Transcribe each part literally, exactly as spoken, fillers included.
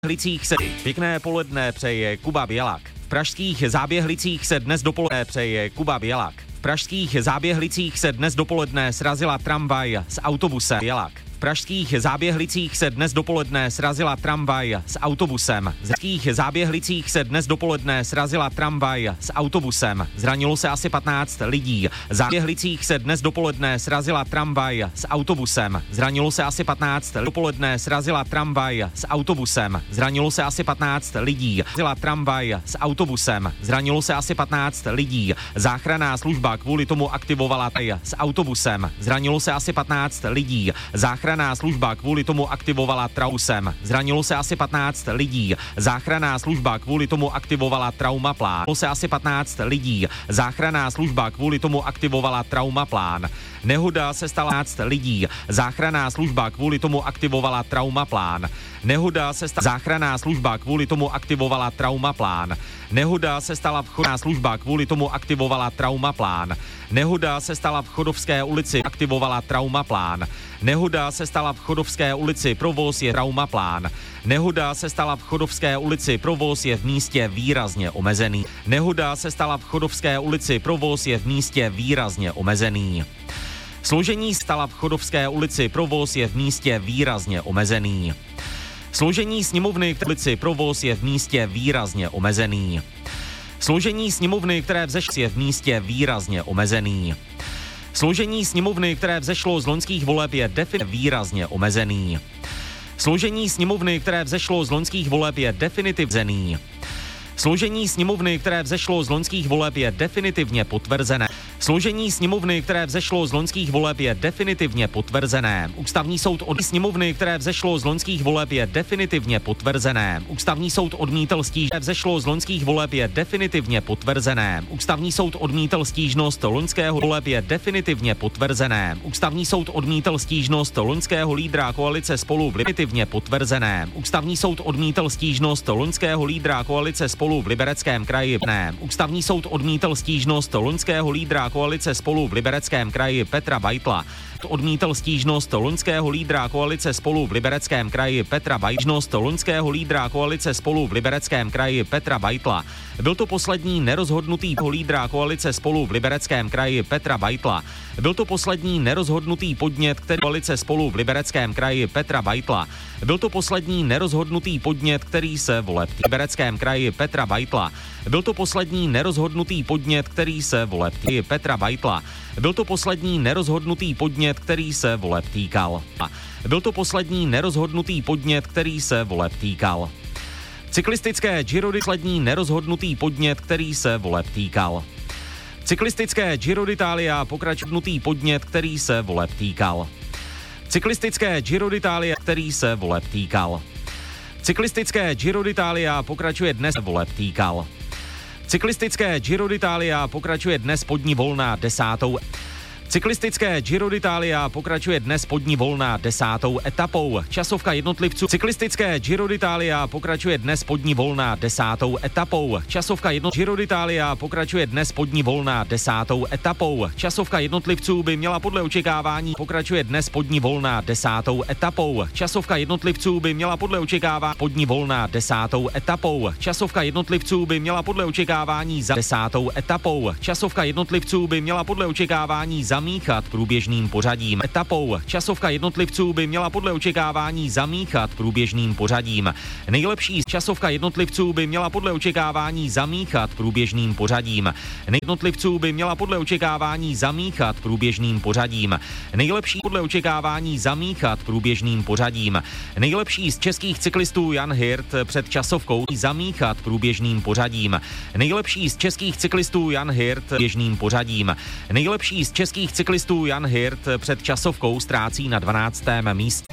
Záběhlicích se pěkné poledne přeje Kuba Bělak. V pražských Záběhlicích se dnes dopoledne přeje Kuba Bělak. V pražských Záběhlicích se dnes dopoledne srazila tramvaj s autobusem Bělak. V pražských Záběhlicích se dnes dopoledne srazila tramvaj s autobusem. V pražských Záběhlicích se dnes dopoledne srazila tramvaj s autobusem. Zranilo se asi patnáct lidí. V Záběhlicích se dnes dopoledne srazila tramvaj s autobusem. Zranilo se asi patnáct dopoledne srazila tramvaj s autobusem. Zranilo se asi patnáct lidí. Srazila tramvaj s autobusem. Zranilo se asi patnáct lidí. Záchranná služba kvůli tomu aktivovala tramvaj s autobusem. Zranilo se asi patnáct lidí. Záchranná služba kvůli tomu aktivovala trausem. Zranilo se asi patnáct lidí. Záchranná služba kvůli tomu aktivovala traumaplán. Zranilo se asi patnáct lidí. Záchranná služba kvůli tomu aktivovala traumaplán. Nehoda se stala patnáct lidí. Záchranná služba kvůli tomu aktivovala traumaplán. Nehoda se stala záchranná služba kvůli tomu aktivovala traumaplán. Nehoda se stala vchodná služba kvůli tomu aktivovala traumaplán. Nehoda se stala v Chodovské ulici, aktivovala traumaplán. Nehoda se stala v Chodovské ulici, provoz je traumaplán. Nehoda se stala v Chodovské ulici, provoz je v místě výrazně omezený. Nehoda se stala v Chodovské ulici, provoz je v místě výrazně omezený. Složení stala v Chodovské ulici, provoz je v místě výrazně omezený. Složení sněmovny v ulici, provoz je v místě výrazně omezený. Složení sněmovny, které vzešlo, je v místě výrazně omezený. Složení sněmovny, které vzešlo z loňských voleb, je definitivně výrazně omezený. Složení sněmovny, které vzešlo z loňských voleb, je definitivně. Složení sněmovny, které vzešlo z loňských voleb, je definitivně potvrzené. Složení sněmovny, které vzešlo z loňských voleb, je definitivně potvrzené. Ústavní soud od sněmovny, které vzešlo z loňských voleb, je definitivně potvrzené. Ústavní soud odmítl stížnost, vzešlo z loňských voleb, je definitivně potvrzené. Ústavní soud odmítl stížnost loňského voleb, je definitivně potvrzené. Ústavní soud odmítl stížnost loňského lídra koalice Spolu v definitivně potvrzené. Ústavní soud odmítl stížnost loňského lídra koalice Spolu v Libereckém kraji. Ne. Ústavní soud odmítl stížnost loňského lídra koalice Spolu v Libereckém kraji Petra Beitla. Odmítl stížnost loňského lídra koalice Spolu v Libereckém kraji Petra Beitla. loňského lídra koalice Spolu v Libereckém kraji Petra Beitla. Byl to poslední nerozhodnutý lídra koalice Spolu v Libereckém kraji Petra Beitla. Byl to poslední nerozhodnutý podnět, který koalice Spolu v Libereckém kraji Petra Beitla. Byl to poslední nerozhodnutý podnět, který se voleb v Libereckém kraji Petra Beitla. Byl to poslední nerozhodnutý podnět, který se voleb Petra Beitla. Byl to poslední nerozhodnutý podnět, který se voleb týkal. Byl to poslední nerozhodnutý podnět, který se voleb týkal. Cyklistické Giro poslední nerozhodnutý podnět, který se voleb týkal. Cyklistické Giro d'Italia pokračuje podnět, který se voleb týkal. Cyklistické Giro d'Italia, který se voleb týkal. Cyklistické Giro d'Italia pokračuje dnes voleb týkal. Cyklistické Giro d'Italia pokračuje dnes podní volná desátou. Cyklistické Giro d'Italia pokračuje dnes podní volná desátou etapou. Časovka jednotlivců. Cyklistické Giro d'Italia pokračuje dnes podní volná desátou etapou. Časovka jedno Giro d'Italia pokračuje dnes podní volná desátou etapou. Časovka jednotlivců by měla podle očekávání pokračuje dnes podní volná desátou etapou. Časovka jednotlivců by měla podle očekávání podní volná desátou etapou. Časovka jednotlivců by měla podle očekávání za desátou etapou. Časovka jednotlivců by měla podle očekávání za zamíchat průběžným pořadím etapou. Časovka jednotlivců by měla podle očekávání zamíchat průběžným pořadím. Nejlepší časovka jednotlivců by měla podle očekávání zamíchat průběžným pořadím. Jednotlivců by měla podle očekávání zamíchat průběžným pořadím. Nejlepší podle očekávání zamíchat průběžným pořadím. Nejlepší z českých cyklistů Jan Hirt před časovkou zamíchat průběžným pořadím. Nejlepší z českých cyklistů Jan Hirt běžným pořadím. Nejlepší z českých cyklistů Jan Hirt před časovkou ztrácí na dvanáctém místě.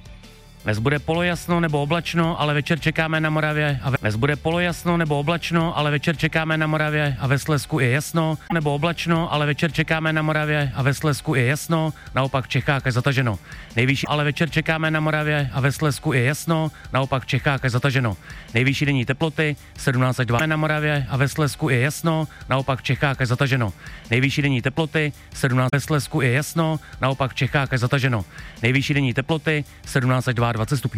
Dnes bude polojasno nebo oblačno, ale večer čekáme na Moravě. A ve... Dnes bude polojasno nebo oblačno, ale večer čekáme na Moravě a ve Slezsku je jasno. Nebo oblačno, ale večer čekáme na Moravě a ve Slezsku je jasno. Naopak v Čechách je zataženo. Nejvyšší, ale večer čekáme na Moravě a ve Slezsku je jasno. Naopak v Čechách je zataženo. Nejvyšší denní teploty sedmnáct až dvacet dva na Moravě a ve Slezsku je jasno. Naopak v Čechách je zataženo. Nejvyšší denní teploty sedmnáct ve Slezsku je jasno. Naopak v Čechách je zataženo. Nejvyšší denní teploty sedmnáct až dvacet dva stupňů.